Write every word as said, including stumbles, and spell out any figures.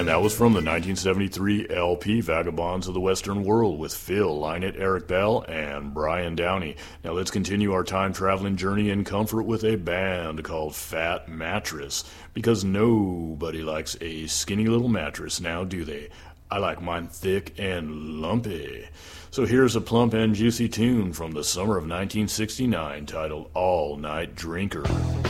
And that was from the nineteen seventy-three L P Vagabonds of the Western World with Phil Lynott, Eric Bell, and Brian Downey. Now let's continue our time-traveling journey in comfort with a band called Fat Mattress, because nobody likes a skinny little mattress, now do they? I like mine thick and lumpy. So here's a plump and juicy tune from the summer of nineteen sixty-nine titled All Night Drinker.